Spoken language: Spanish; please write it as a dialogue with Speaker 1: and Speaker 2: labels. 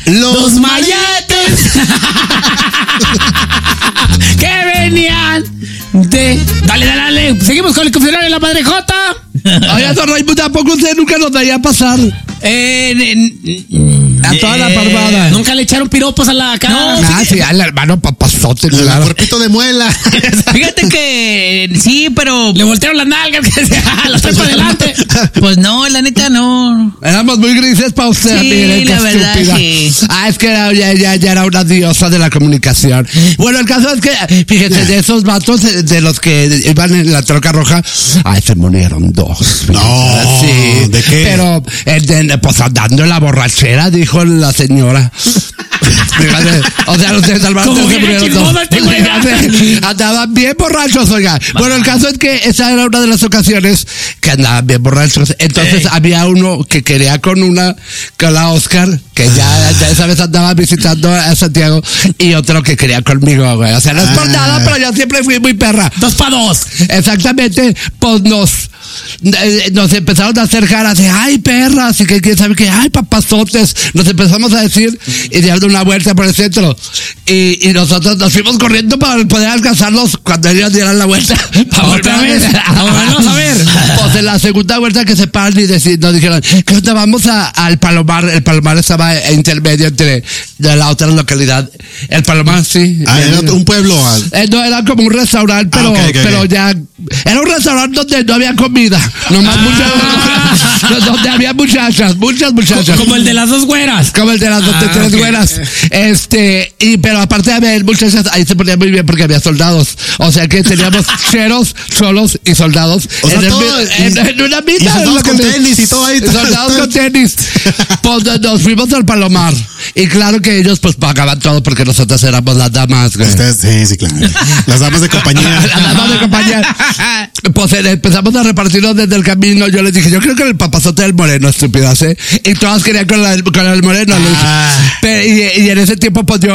Speaker 1: Los mayetes
Speaker 2: que venían de... Dale. Seguimos con el confesionario de la Madre Jota.
Speaker 3: Oye, don Raimundo, tampoco usted nunca nos veía pasar a toda la parvada.
Speaker 2: Nunca le echaron piropos a la cara.
Speaker 3: No, sí, al hermano papazote.
Speaker 1: El cuerpito de muela.
Speaker 4: Fíjate que sí, pero
Speaker 2: Le voltearon las nalgas, las trae para adelante.
Speaker 4: pues no, la neta no.
Speaker 3: Éramos muy grises para usted,
Speaker 4: Sí,
Speaker 3: mire, qué
Speaker 4: la verdad,
Speaker 3: estúpida.
Speaker 4: sí.
Speaker 3: Es que ya era una diosa de la comunicación. Bueno, el caso es que, fíjate, de esos vatos, de los que iban en la troca roja, se murieron dos.
Speaker 1: No,
Speaker 3: sí.
Speaker 1: ¿de qué?
Speaker 3: Pero, pues andando en la borrachera, dijo la señora. Fíjate, o sea, ustedes salvaron,
Speaker 2: Como
Speaker 3: se
Speaker 2: que
Speaker 3: murieron dos.
Speaker 2: chismosa este güey.
Speaker 3: Andaban bien borrachos, oiga. Bueno, el caso es que esa era una de las ocasiones que andaban bien borrachos. Entonces había uno que quería con la Oscar, que ya esa vez andaba visitando a Santiago, y otro que quería conmigo, güey. O sea, no es por nada, pero yo siempre fui muy perra.
Speaker 2: 2 para 2.
Speaker 3: Exactamente, pues nos empezaron a hacer caras de ay perras y que quién sabe qué, ay papazotes, nos empezamos a decir y dando una vuelta por el centro y nosotros nos fuimos corriendo para poder alcanzarlos cuando ellos dieran la vuelta para
Speaker 2: Otra vez, vamos a ver.
Speaker 3: Pues en la segunda vuelta que se paran y nos dijeron que onda, vamos al Palomar. El Palomar estaba intermedio entre de la otra localidad. El Palomar, sí.
Speaker 1: Era un pueblo.
Speaker 3: No, era como un restaurante, pero, pero ya era un restaurante donde no había comida, nomás donde había muchas muchachas.
Speaker 2: Como el de las 2 güeras.
Speaker 3: Como el de las 3 güeras. Pero aparte de haber muchachas, ahí se ponía muy bien porque había soldados. O sea que teníamos cheros, cholos y soldados.
Speaker 1: O sea,
Speaker 3: en una mitad.
Speaker 1: Y soldados con tenis y todo ahí.
Speaker 3: Soldados con tenis. Pues nos fuimos al Palomar. Y claro que ellos pues pagaban todo porque nosotros éramos las damas, güey.
Speaker 1: Sí, claro. Las damas de compañía.
Speaker 3: Las damas de compañía. Pues empezamos a repartirnos desde el camino. Yo les dije, yo creo que el papazote del moreno, estúpidas, ¿eh? Y todas querían con el moreno. Y en ese tiempo, pues yo